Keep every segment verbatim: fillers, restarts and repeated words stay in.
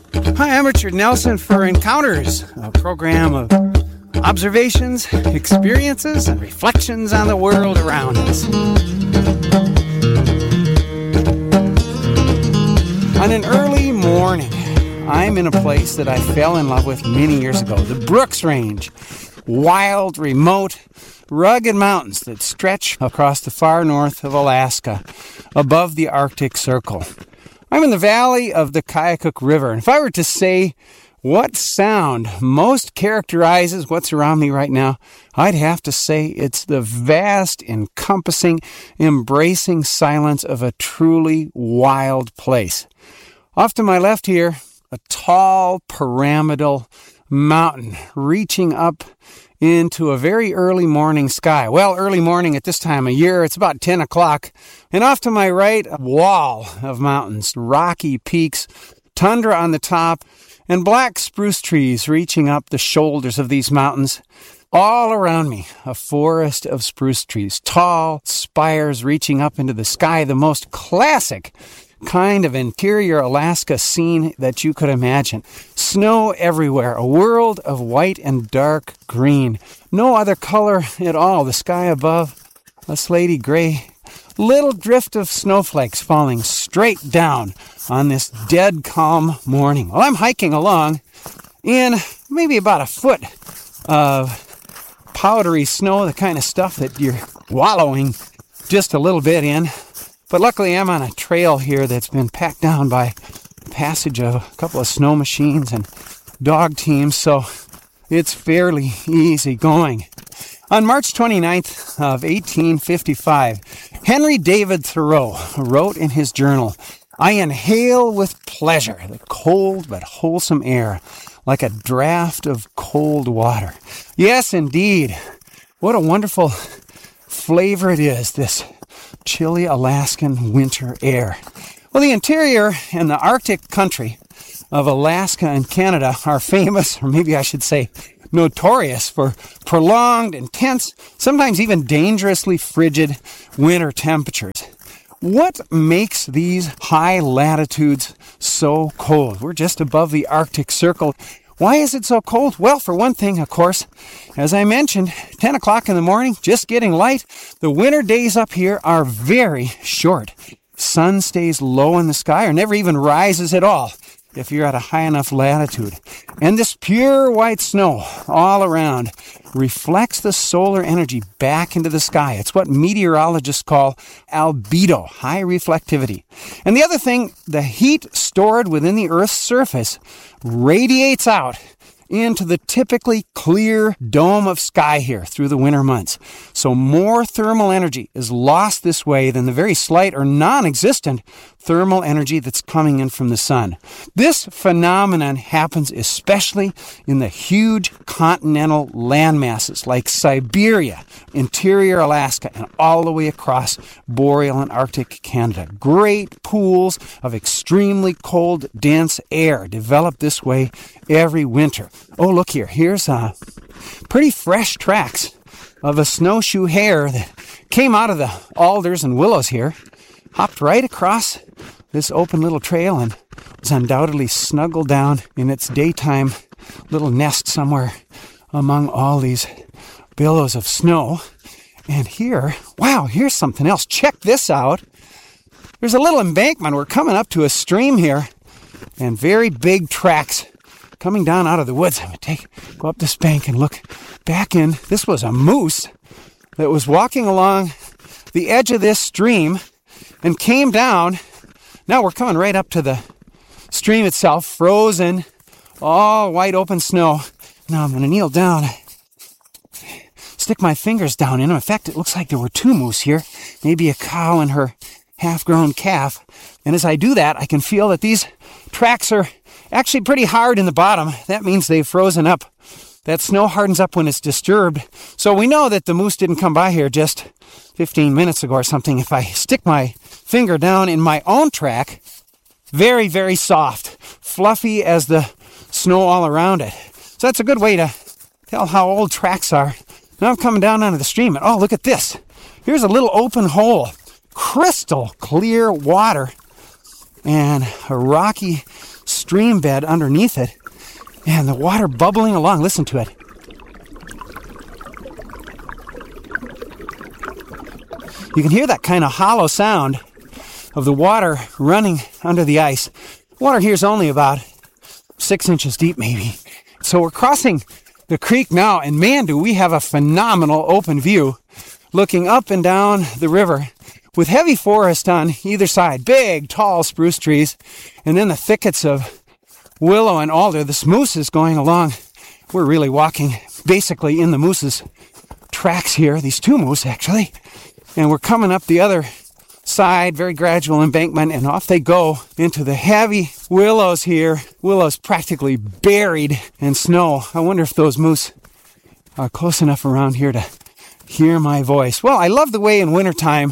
Hi, I'm Richard Nelson for Encounters, a program of observations, experiences, and reflections on the world around us. On an early morning, I'm in a place that I fell in love with many years ago, the Brooks Range. Wild, remote, rugged mountains that stretch across the far north of Alaska, above the Arctic Circle. I'm in the valley of the Kayakuk River, and if I were to say what sound most characterizes what's around me right now, I'd have to say it's the vast, encompassing, embracing silence of a truly wild place. Off to my left here, a tall, pyramidal mountain reaching up into a very early morning sky. Well, early morning at this time of year, it's about ten o'clock. And off to my right, a wall of mountains, rocky peaks, tundra on the top, and black spruce trees reaching up the shoulders of these mountains. All around me, a forest of spruce trees, tall spires reaching up into the sky, the most classic kind of interior Alaska scene that you could imagine. Snow everywhere, a world of white and dark green. No other color at all. The sky above, a slaty gray. Little drift of snowflakes falling straight down on this dead calm morning. Well, I'm hiking along in maybe about a foot of powdery snow, the kind of stuff that you're wallowing just a little bit in. But luckily, I'm on a trail here that's been packed down by passage of a couple of snow machines and dog teams, so it's fairly easy going. On March twenty-ninth of eighteen fifty-five, Henry David Thoreau wrote in his journal, "I inhale with pleasure the cold but wholesome air, like a draught of cold water." Yes, indeed. What a wonderful flavor it is, this chilly Alaskan winter air. Well, the interior and the Arctic country of Alaska and Canada are famous, or maybe I should say notorious, for prolonged, intense, sometimes even dangerously frigid winter temperatures. What makes these high latitudes so cold? We're just above the Arctic Circle. Why is it so cold? Well, for one thing, of course, as I mentioned, ten o'clock in the morning, just getting light. The winter days up here are very short. Sun stays low in the sky or never even rises at all if you're at a high enough latitude. And this pure white snow all around reflects the solar energy back into the sky. It's what meteorologists call albedo, high reflectivity. And the other thing, the heat stored within the Earth's surface radiates out into the typically clear dome of sky here through the winter months. So more thermal energy is lost this way than the very slight or non-existent thermal energy that's coming in from the sun. This phenomenon happens especially in the huge continental land masses like Siberia, interior Alaska, and all the way across boreal and Arctic Canada. Great pools of extremely cold, dense air develop this way every winter. Oh, look here. Here's uh, pretty fresh tracks of a snowshoe hare that came out of the alders and willows here, hopped right across this open little trail, and was undoubtedly snuggled down in its daytime little nest somewhere among all these billows of snow. And here, wow, here's something else. Check this out. There's a little embankment. We're coming up to a stream here, and very big tracks coming down out of the woods. I'm going to take, go up this bank and look back in. This was a moose that was walking along the edge of this stream and came down. Now we're coming right up to the stream itself, frozen, all wide open snow. Now I'm going to kneel down, stick my fingers down in them. In fact, it looks like there were two moose here, maybe a cow and her half-grown calf. And as I do that, I can feel that these tracks are actually pretty hard in the bottom. That means they've frozen up. That snow hardens up when it's disturbed. So we know that the moose didn't come by here just fifteen minutes ago or something. If I stick my finger down in my own track, very, very soft, fluffy as the snow all around it. So that's a good way to tell how old tracks are. Now I'm coming down onto the stream, and oh, look at this. Here's a little open hole, crystal clear water, and a rocky stream bed underneath it, and the water bubbling along. Listen to it. You can hear that kind of hollow sound of the water running under the ice. Water here is only about six inches deep, maybe. So we're crossing the creek now, and man, do we have a phenomenal open view looking up and down the river with heavy forest on either side, big, tall spruce trees, and then the thickets of willow and alder. The moose is going along. We're really walking basically in the moose's tracks here, these two moose actually, and we're coming up the other side, very gradual embankment, and off they go into the heavy willows here. Willows practically buried in snow. I wonder if those moose are close enough around here to hear my voice. Well, I love the way in wintertime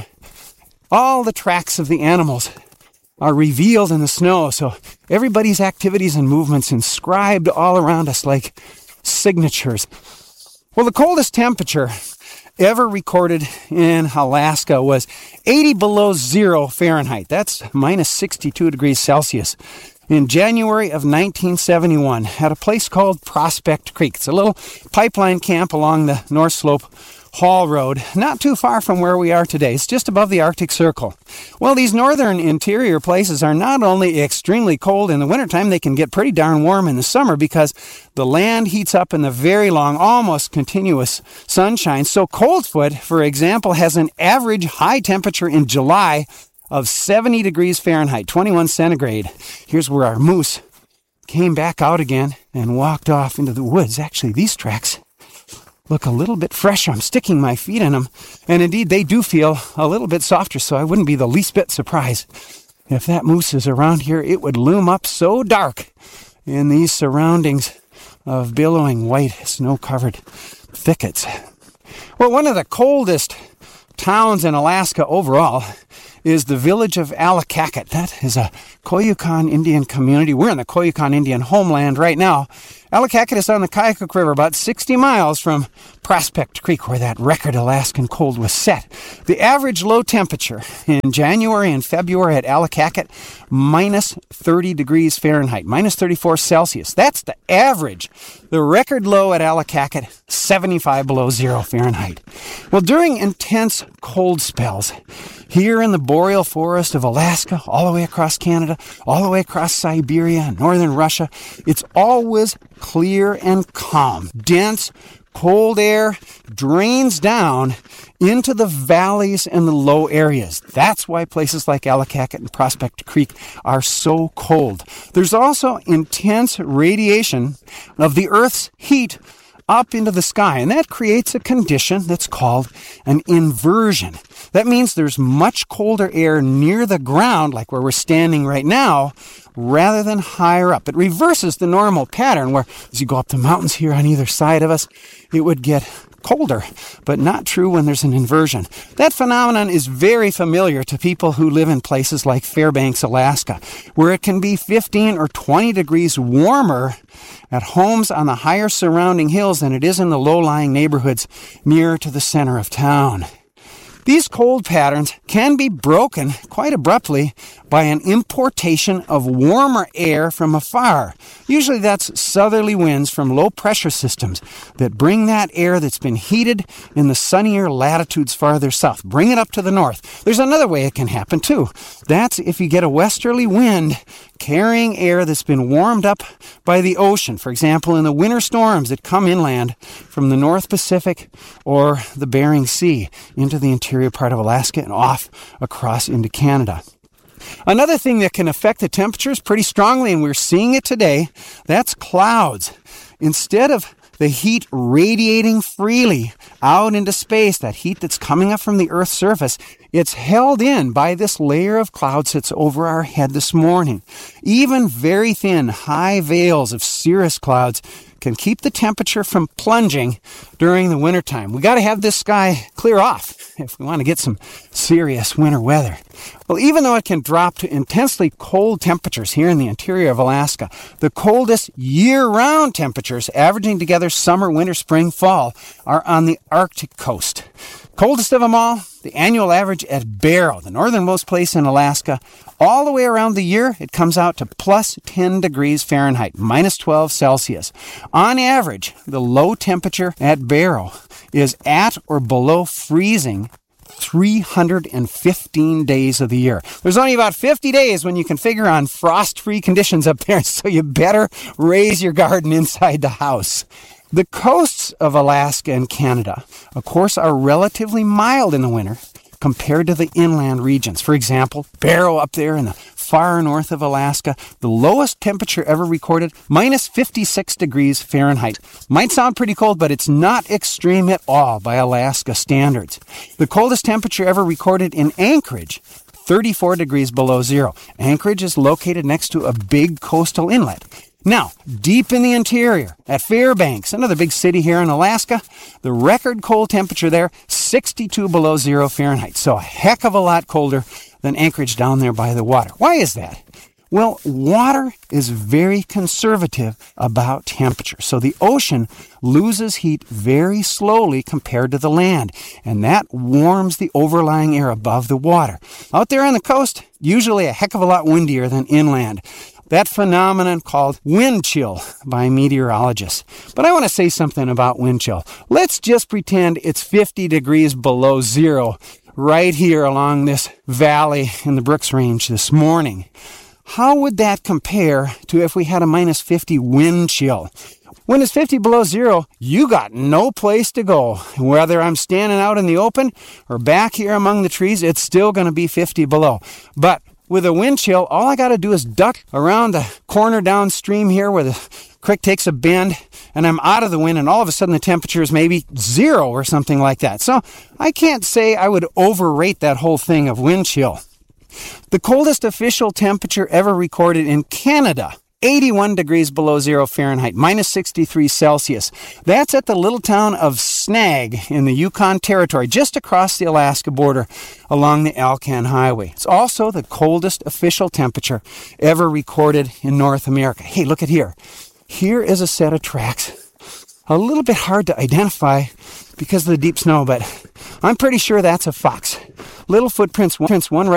all the tracks of the animals are revealed in the snow, so everybody's activities and movements inscribed all around us like signatures. Well, the coldest temperature ever recorded in Alaska was eighty below zero Fahrenheit. That's minus sixty-two degrees Celsius. In January of nineteen seventy-one at a place called Prospect Creek. It's a little pipeline camp along the North Slope Hall Road, not too far from where we are today. It's just above the Arctic Circle. Well, these northern interior places are not only extremely cold in the wintertime, they can get pretty darn warm in the summer because the land heats up in the very long, almost continuous sunshine. So Coldfoot, for example, has an average high temperature in July of seventy degrees Fahrenheit, twenty-one centigrade. Here's where our moose came back out again and walked off into the woods. Actually, these tracks look a little bit fresher. I'm sticking my feet in them. And indeed, they do feel a little bit softer, so I wouldn't be the least bit surprised if that moose is around here. It would loom up so dark in these surroundings of billowing white snow-covered thickets. Well, one of the coldest towns in Alaska overall is the village of Allakaket. That is a Koyukon Indian community. We're in the Koyukon Indian homeland right now. Allakaket is on the Kayakuk River, about sixty miles from Prospect Creek, where that record Alaskan cold was set. The average low temperature in January and February at Allakaket, minus thirty degrees Fahrenheit, minus thirty-four Celsius. That's the average. The record low at Allakaket, seventy-five below zero Fahrenheit. Well, during intense cold spells, here in the boreal forest of Alaska, all the way across Canada, all the way across Siberia and northern Russia, it's always clear and calm. Dense, cold air drains down into the valleys and the low areas. That's why places like Allakaket and Prospect Creek are so cold. There's also intense radiation of the Earth's heat up into the sky, and that creates a condition that's called an inversion. That means there's much colder air near the ground, like where we're standing right now, rather than higher up. It reverses the normal pattern where as you go up the mountains here on either side of us, it would get colder, but not true when there's an inversion. That phenomenon is very familiar to people who live in places like Fairbanks, Alaska, where it can be fifteen or twenty degrees warmer at homes on the higher surrounding hills than it is in the low-lying neighborhoods near to the center of town. These cold patterns can be broken quite abruptly by an importation of warmer air from afar. Usually that's southerly winds from low-pressure systems that bring that air that's been heated in the sunnier latitudes farther south, bring it up to the north. There's another way it can happen too. That's if you get a westerly wind carrying air that's been warmed up by the ocean. For example, in the winter storms that come inland from the North Pacific or the Bering Sea into the interior part of Alaska and off across into Canada. Another thing that can affect the temperatures pretty strongly, and we're seeing it today, that's clouds. Instead of the heat radiating freely out into space, that heat that's coming up from the Earth's surface, it's held in by this layer of clouds that's over our head this morning. Even very thin, high veils of cirrus clouds can keep the temperature from plunging during the wintertime. We got to have this sky clear off if we want to get some serious winter weather. Well, even though it can drop to intensely cold temperatures here in the interior of Alaska, the coldest year-round temperatures, averaging together summer, winter, spring, fall, are on the Arctic coast. Coldest of them all, the annual average at Barrow, the northernmost place in Alaska. All the way around the year, it comes out to plus ten degrees Fahrenheit, minus twelve Celsius. On average, the low temperature at Barrow is at or below freezing three hundred fifteen days of the year. There's only about fifty days when you can figure on frost-free conditions up there, so you better raise your garden inside the house. The coasts of Alaska and Canada, of course, are relatively mild in the winter compared to the inland regions. For example, Barrow up there in the far north of Alaska, the lowest temperature ever recorded, minus fifty-six degrees Fahrenheit. Might sound pretty cold, but it's not extreme at all by Alaska standards. The coldest temperature ever recorded in Anchorage, thirty-four degrees below zero. Anchorage is located next to a big coastal inlet. Now, deep in the interior, at Fairbanks, another big city here in Alaska, the record cold temperature there, sixty-two below zero Fahrenheit. So a heck of a lot colder than Anchorage down there by the water. Why is that? Well, water is very conservative about temperature. So the ocean loses heat very slowly compared to the land, and that warms the overlying air above the water. Out there on the coast, usually a heck of a lot windier than inland. That phenomenon called wind chill by meteorologists. But I want to say something about wind chill. Let's just pretend it's fifty degrees below zero right here along this valley in the Brooks Range this morning. How would that compare to if we had a minus fifty wind chill? When it's fifty below zero, you got no place to go. Whether I'm standing out in the open or back here among the trees, it's still going to be fifty below. But with a wind chill, all I got to do is duck around the corner downstream here where the creek takes a bend, and I'm out of the wind, and all of a sudden the temperature is maybe zero or something like that. So I can't say I would overrate that whole thing of wind chill. The coldest official temperature ever recorded in Canada, eighty-one degrees below zero Fahrenheit, minus sixty-three Celsius. That's at the little town of Snag in the Yukon Territory, just across the Alaska border along the Alcan Highway. It's also the coldest official temperature ever recorded in North America. Hey, look at here. Here is a set of tracks. A little bit hard to identify because of the deep snow, but I'm pretty sure that's a fox. Little footprints, one right